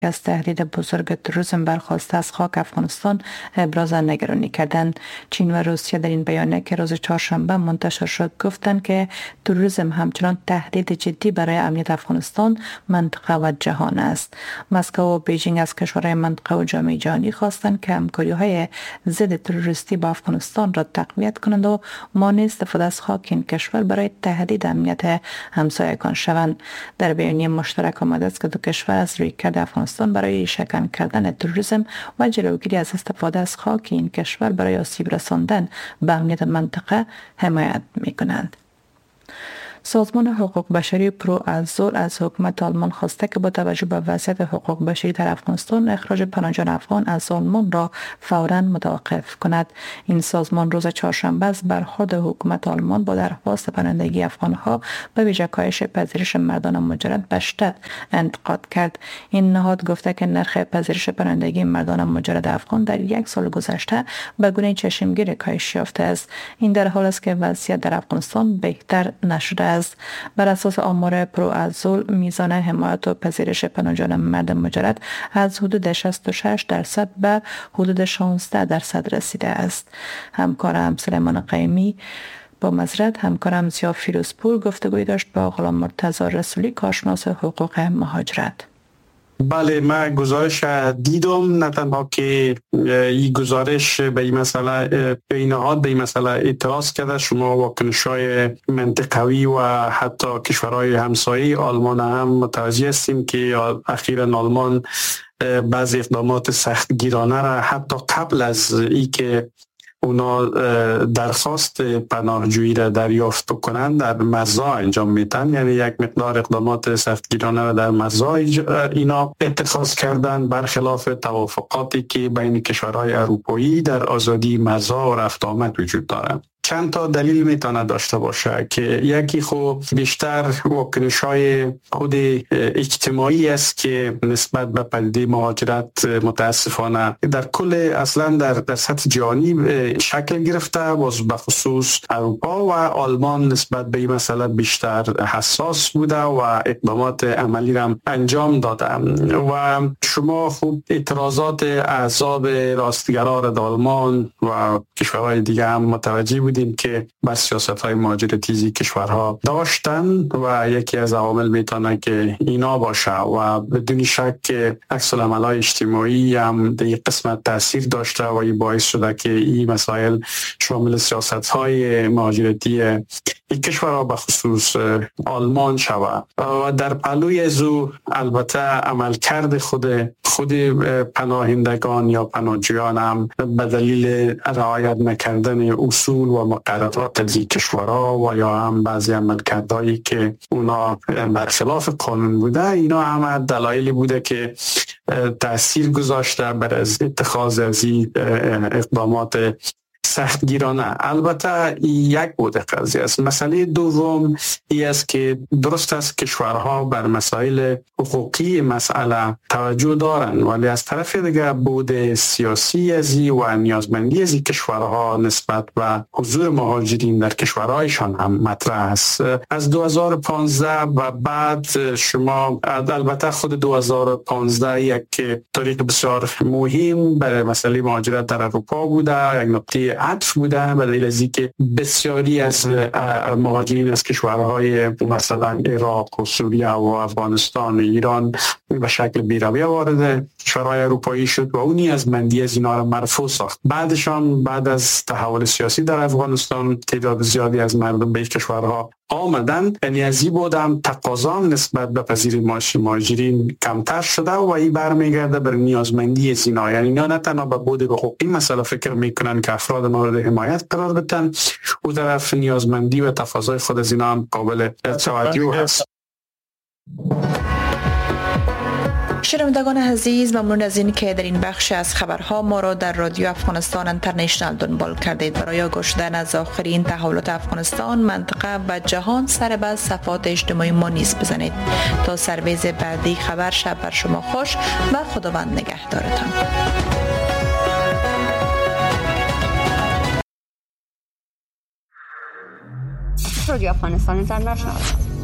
از تهدید بزرگ تروریسم برخواسته از خاک افغانستان ابراز نگرانی کردند. چین و روسیه در این بیانیه که روز چهارشنبه منتشر شد گفتند که تروریسم همچنان تهدید جدی برای امنیت افغانستان، منطقه و جهان است. مسکو و بیجینگ از کشورهای منطقه و جامعه جهانی خواستند که همکاری‌های ضد تروریستی با افغانستان را تقویت کنند و مانع استفاده از خاک این کشور برای تهدید امنیت همسایگان شوند. در بیانیه مشترک آمده است که دو کشور از رویکرد افغانستان برای شکن کردن تروریسم و جلوگیری از استفاده از خاک این کشور برای آسیب رساندن به امنیت منطقه حمایت می‌کنند. سازمان حقوق بشری پروآزول از حکومت آلمان خواسته که با توجه به وضعیت حقوق بشری در افغانستان اخراج پناهجویان افغان از آلمان را فوراً متوقف کند. این سازمان روز چهارشنبه از برخورد حکومت آلمان با درخواست پناهندگی افغانها به ویژه کاهش پذیرش مردان مجرد به شدت انتقاد کرد. این نهاد گفته که نرخ پذیرش پناهندگی مردان مجرد افغان در یک سال گذشته به گونه چشمگیر کاهش یافته است. این در حالی است که وضعیت در افغانستان بهتر نشده است. بر اساس آمار پروآزول میزان حمایت و پذیرش پناهجویان مرد مجرد از حدود 66% به حدود 16% رسیده است. همکارم سلیمان قیمی همکارم زیا فیروزپور گفتگوی داشت با غلام مرتضی رسولی، کارشناس حقوق مهاجرت. بله، من گزارش دیدم، نه تنها که این گزارش به این مسئله به این نهاد به این مسئله اعتراض کرده. شما واکنش‌های منطقوی و حتی کشورهای همسایه آلمان هم متوجه هستیم که اخیراً آلمان بعضی اقدامات سختگیرانه را حتی قبل از این که اونا درخواست پناهجویی را دریافت کنند در مرزها انجام میدن. یعنی یک مقدار اقدامات سختگیرانه را در مرزها اینا اتخاذ کردن، برخلاف توافقاتی که بین کشورهای اروپایی در آزادی مرزها و رفت آمد وجود دارند. چند تا دلیل میتونه داشته باشه که یکی خب بیشتر واکنش‌های خود اجتماعی است که نسبت به پدیده مهاجرت متاسفانه در کل اصلا در سطح جهانی شکل گرفته. باز به خصوص اروپا و آلمان نسبت به این مسئله بیشتر حساس بوده و اقدامات عملی را انجام داده. و شما خوب اعتراضات احزاب راستگرا در آلمان و کشورهای دیگه هم متوجه بودیم که بر سیاست‌های مهاجرتی کشورها داشتن و یکی از عوامل میتونه که اینا باشه و بدون شک عکس العمل‌های اجتماعی هم در یک قسمت تاثیر داشته و این باعث شده که این مسائل شامل سیاست‌های مهاجرتی این کشورها به خصوص آلمان شود. و در پهلوی از او البته عملکرد خود پناهندگان یا پناهجویان هم به دلیل رعایت نکردن اصول و مقررات از این کشورها و یا هم بعضی عملکردهایی که اونا برخلاف قانون بوده، اینا هم دلایلی بوده که تأثیر گذاشته بر از اتخاذ از این اقدامات سختگیرانه. البته یک بوده قضیه است. مسئله دوم این است که درست است کشورها بر مسائل حقوقی مسئله توجه دارند، ولی از طرف دیگر بود سیاسی ازی و نیازمندی از این کشورها نسبت به حضور مهاجرین در کشورهایشان هم مطرح است. از 2015 و بعد شما البته خود 2015 یک تاریخ بسیار مهم برای مسئله مهاجرت در اروپا بوده، یک نقطه عطف بوده به دلیل از اینکه بسیاری از مهاجرین از کشورهای مثلا عراق و سوریه و افغانستان و ایران به شکل بی‌رویه وارد کشورهای اروپایی شد و اونی از مندی از اینا را مرفوع ساخت. بعدشان بعد از تحول سیاسی در افغانستان تعداد زیادی از مردم به کشورها آمدن، یعنی از این بودم تقاضا نسبت به پذیرش مهاجرین کمتر شده و این برمیگرده بر نیازمندی از اینا. یعنی اینا نه تنها به بود حقوقی مسئله فکر میکنن که افراد مورد حمایت قرار بدن، او طرف نیازمندی و تقاضای خود از اینا هم قابل توجه هست. شنوندگان عزیز، ممنون از این که در این بخش از خبرها ما را در رادیو افغانستان اینترنشنال دنبال کردید. برای گوش دادن از آخرین تحولات افغانستان، منطقه و جهان سر به صفحات اجتماعی ما نیز بزنید. تا سرویز بعدی خبر، شب بر شما خوش و خداوند نگهدارتان. رادیو افغانستان اینترنشنال